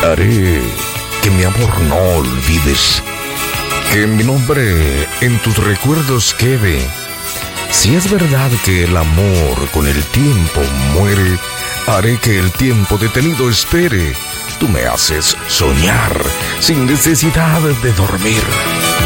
Haré que mi amor no olvides, que mi nombre en tus recuerdos quede. Si es verdad que el amor con el tiempo muere, haré que el tiempo detenido espere. Tú me haces soñar sin necesidad de dormir.